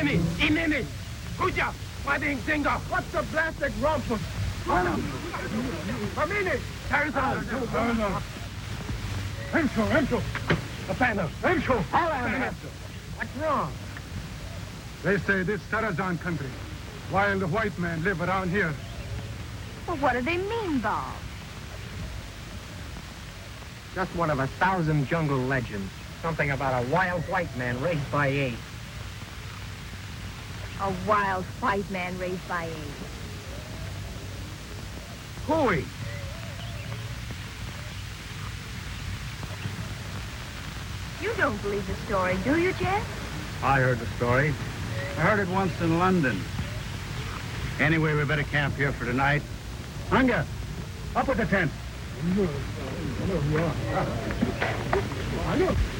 Inini, Inini, Kuja, Fighting Singa. What's the plastic rumpus? Amini, Tarzan. Emcho. The banner. Emcho. What's wrong? They say this Tarazan country, while the white men live around here. Well, what do they mean, Bob? Just one of 1,000 jungle legends. Something about a wild white man raised by apes. A wild white man raised by apes. Hooey. You don't believe the story, do you, Jeff? I heard the story. I heard it once in London. Anyway, we better camp here for tonight. Hunger, up with the tent.